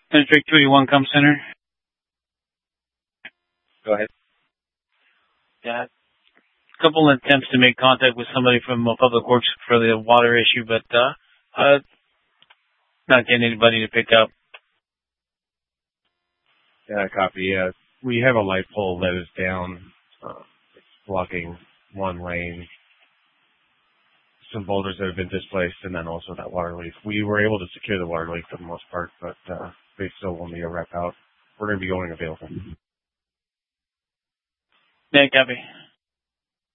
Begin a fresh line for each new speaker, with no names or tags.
District 281 Com Center.
Go ahead.
Yeah. A couple of attempts to make contact with somebody from Public Works for the water issue, but not getting anybody to pick up.
Yeah, copy. Yeah, we have a light pole that is down. It's blocking one lane. Some boulders that have been displaced, and then also that water leak. We were able to secure the water leak for the most part, but they still want me to rep out. We're going to be going available.
Yeah, copy.